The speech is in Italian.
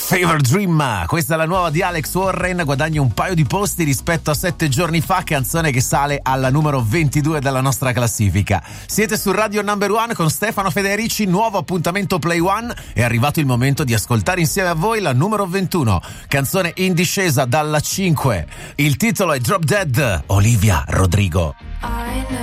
Fever Dream, questa è la nuova di Alex Warren, guadagna un paio di posti rispetto a 7 giorni fa, canzone che sale alla numero 22 della nostra classifica. Siete su Radio Number One con Stefano Federici, nuovo appuntamento Play One, è arrivato il momento di ascoltare insieme a voi la numero 21, canzone in discesa dalla 5. Il titolo è Drop Dead, Olivia Rodrigo.